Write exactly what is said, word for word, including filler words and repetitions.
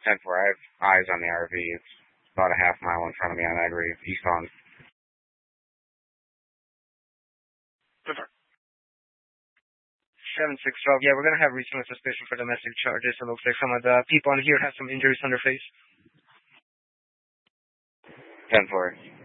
ten four, I have eyes on the R V. It's about a half mile in front of me on Agri, east on. seven six twelve, yeah, we're going to have reasonable suspicion for domestic charges. It looks like some of the people on here have some injuries on their face. ten four.